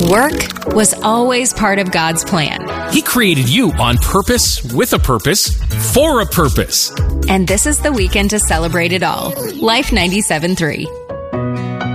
Work was always part of God's plan. He created you on purpose, with a purpose, for a purpose. And this is the weekend to celebrate it all. Life 97.3.